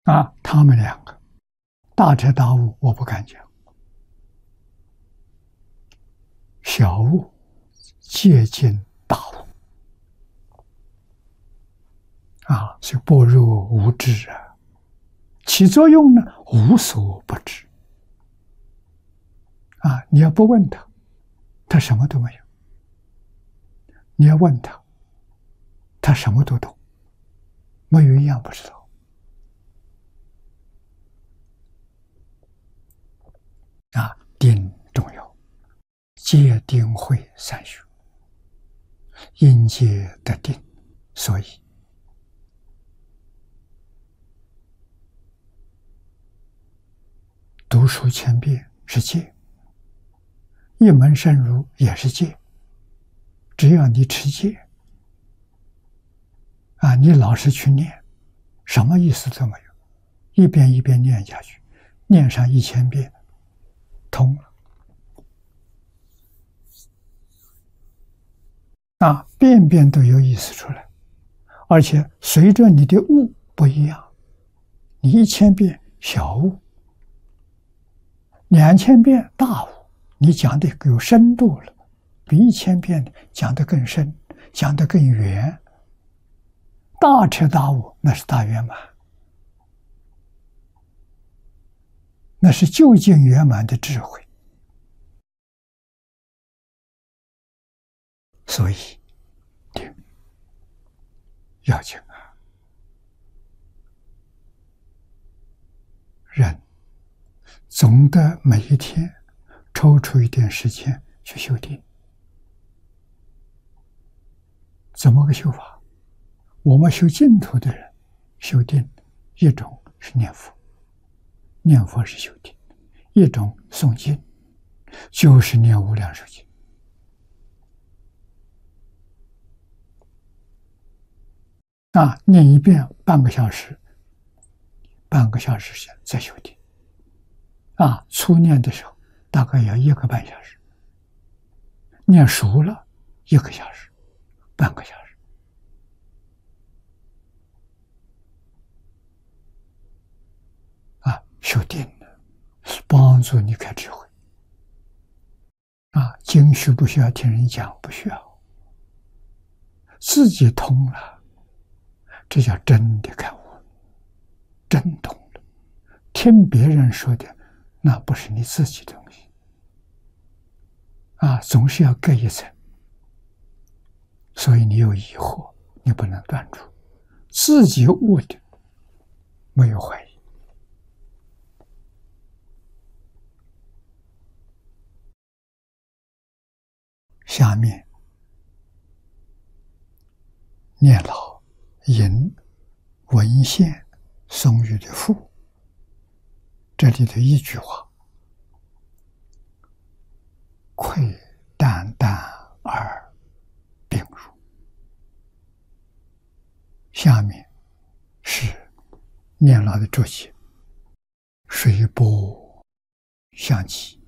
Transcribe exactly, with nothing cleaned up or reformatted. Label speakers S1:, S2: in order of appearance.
S1: 啊，他们两个大彻大悟，我不敢讲；小悟接近大悟啊，所以般若无知啊，起作用呢无所不知啊。你要不问他，他什么都没有；你要问他，他什么都懂，没有一样不知道。啊，定重要，戒定慧三学，因戒得定，所以读书千遍是戒，一门深入也是戒。只要你持戒，啊，你老是去念，什么意思都没有，一遍一遍念下去，念上一千遍，通了。啊，遍遍都有意思出来，而且随着你的悟不一样，你一千遍小悟，两千遍大悟，你讲的有深度了，比一千遍讲得更深，讲得更圆。大彻大悟那是大圆满，那是究竟圆满的智慧。所以定要紧啊，人总得每一天抽出一点时间去修定。怎么个修法？我们修净土的人修定，一种是念佛，念佛是修定；一种诵经，就是念无量寿经。啊，念一遍半个小时，半个小时再修定。啊，初念的时候大概要一个半小时，念熟了一个小时，半个小时。啊，修定了，帮助你开智慧。啊，经需不需要听人讲？不需要，自己通了，这叫真的开悟，真通了。听别人说的，那不是你自己的东西。啊，总是要隔一层。所以你有疑惑，你不能断除，自己悟的，没有怀疑。下面念老引文献松玉的赋，这里的一句话：愧淡淡而并入。下面是念老的注解：水波相济，